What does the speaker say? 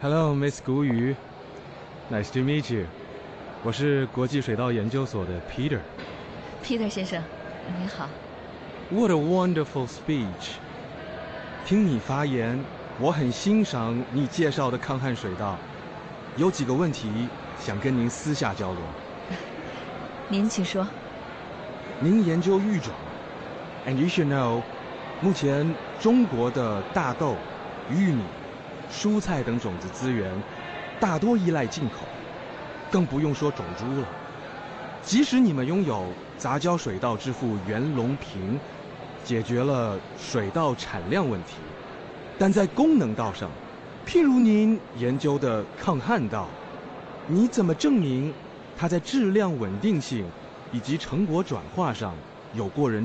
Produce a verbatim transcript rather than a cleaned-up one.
Hello, Miss 古语 ，Nice to meet you。我是国际水稻研究所的 Peter。 Peter 先生，您好。 What a wonderful speech！ 听你发言，我很欣赏你介绍的抗旱水稻。有几个问题想跟您私下交流。 您请说。 您研究育种 ，and you should know， 目前中国的大豆、玉米、蔬菜等种子资源大多依赖进口，更不用说种猪了。即使你们拥有杂交水稻之父袁隆平，解决了水稻产量问题，但在功能稻上，譬如您研究的抗旱稻，你怎么证明它在质量稳定性以及成果转化上有过人